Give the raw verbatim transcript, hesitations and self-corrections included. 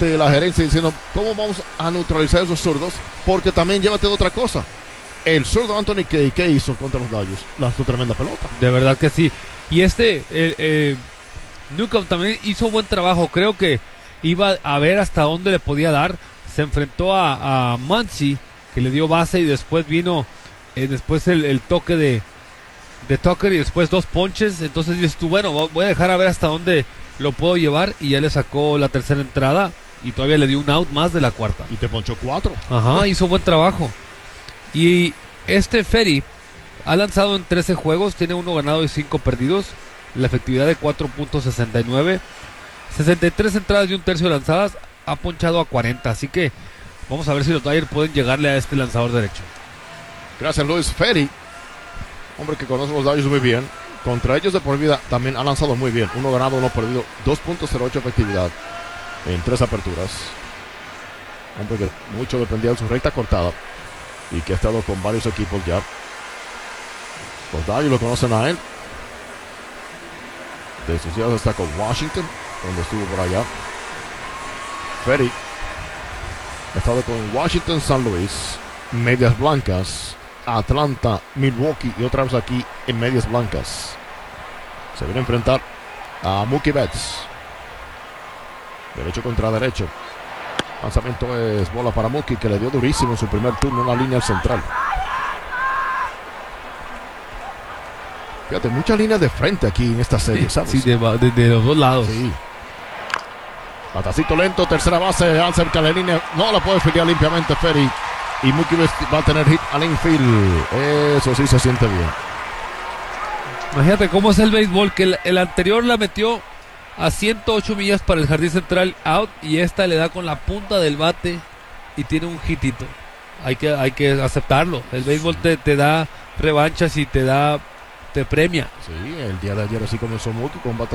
este, la gerencia diciendo, ¿cómo vamos a neutralizar esos zurdos? Porque también llévate de otra cosa. El zurdo Anthony Kay, ¿qué hizo contra los Dodgers? Lanzó tremenda pelota. De verdad que sí. Y este, eh, eh, Newcomb también hizo buen trabajo. Creo que iba a ver hasta dónde le podía dar. Se enfrentó a, a Muncy, que le dio base, y después vino eh, después el, el toque de, de Tucker y después dos ponches. Entonces dices tú, bueno, voy a dejar a ver hasta dónde lo puedo llevar, y ya le sacó la tercera entrada y todavía le dio un out más de la cuarta. Y te ponchó cuatro. Ajá, hizo buen trabajo. Y este Ferry ha lanzado en trece juegos, tiene uno ganado y cinco perdidos, la efectividad de cuatro punto sesenta y nueve, sesenta y tres entradas y un tercio lanzadas, ha ponchado a cuarenta, así que vamos a ver si los Dodgers pueden llegarle a este lanzador derecho. Gracias, Luis. Ferry, hombre que conoce los Dodgers muy bien, contra ellos de por vida también ha lanzado muy bien, uno ganado, uno perdido, dos punto cero ocho efectividad en tres aperturas. Hombre que mucho dependía de su recta cortada y que ha estado con varios equipos ya. Los Dodgers lo conocen a él. De sus días está con Washington, donde estuvo por allá. Ferry ha estado con Washington, San Luis, Medias Blancas, Atlanta, Milwaukee y otra vez aquí en Medias Blancas. Se viene a enfrentar a Mookie Betts. Derecho contra derecho. Lanzamiento es bola para Mookie, que le dio durísimo en su primer turno en la línea central. Fíjate, muchas líneas de frente aquí en esta serie, ¿sabes? Sí, de, de, de los dos lados. Sí. Patacito lento, tercera base, al cerca de la línea. No la puede filiar limpiamente Ferry. Y Mookie va a tener hit al infield. Eso sí se siente bien. Imagínate cómo es el béisbol, que el, el anterior la metió a ciento ocho millas para el jardín central out, y esta le da con la punta del bate y tiene un hitito. Hay que, hay que aceptarlo. El béisbol te, te da revanchas y te da, te premia. Sí, el día de ayer así comenzó Mookie con bate